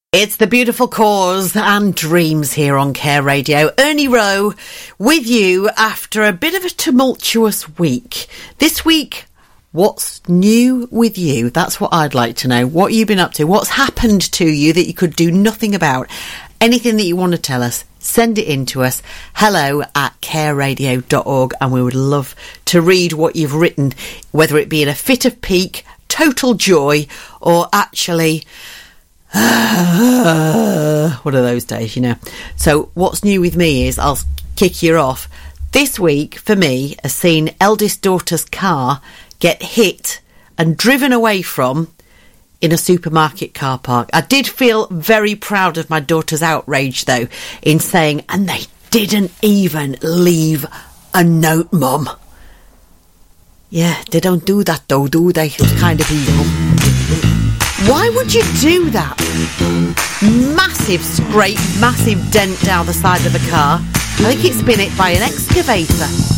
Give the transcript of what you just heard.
It's the beautiful cause and dreams here on Care Radio. Ernie Rowe with you after a bit of a tumultuous week. This week, what's new with you? That's what I'd like to know. What you've been up to? What's happened to you that you could do nothing about? Anything that you want to tell us, send it in to us. hello@careradio.org, and we would love to read what you've written, whether it be in a fit of pique, total joy, or actually... one of those days, you know. So what's new with me is, I'll kick you off. This week, for me, has seen eldest daughter's car get hit and driven away from in a supermarket car park. I did feel very proud of my daughter's outrage, though, in saying, and they didn't even leave a note, Mum. Yeah, they don't do that, though, do they? It's kind of evil. Why would you do that? Massive scrape, massive dent down the side of the car. I think it's been hit by an excavator.